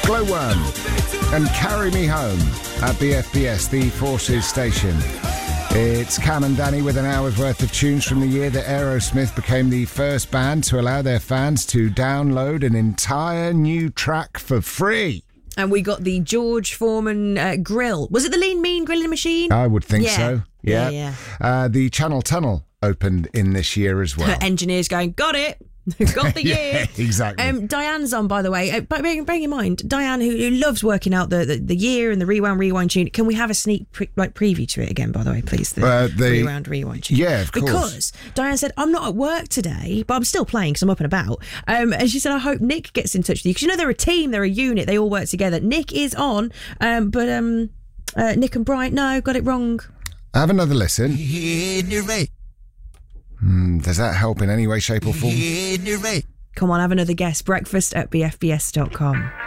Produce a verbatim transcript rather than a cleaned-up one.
Glowworm and Carry Me Home at B F B S, the Forces station. It's Cam and Danny with an hour's worth of tunes from the year that Aerosmith became the first band to allow their fans to download an entire new track for free. And we got the George Foreman uh, grill. Was it the Lean Mean grilling machine? I would think yeah. so. Yeah. yeah, yeah. Uh, the Channel Tunnel opened in this year as well. Engineers going, got it. Got the year. Yeah, exactly. Um, Diane's on, by the way. Uh, but bearing, bearing in mind, Diane, who, who loves working out the, the, the year and the rewound rewind tune, can we have a sneak pre- like preview to it again, by the way, please? The, uh, the rewound rewind tune. Yeah, of course. Because Diane said, I'm not at work today, but I'm still playing because I'm up and about. Um, and she said, I hope Nick gets in touch with you. Because you know they're a team, they're a unit, they all work together. Nick is on, um, but um, uh, Nick and Bright, no, got it wrong. Have another listen. Mm, does that help in any way, shape or form? Come on, have another guess. Breakfast at b f b s dot com.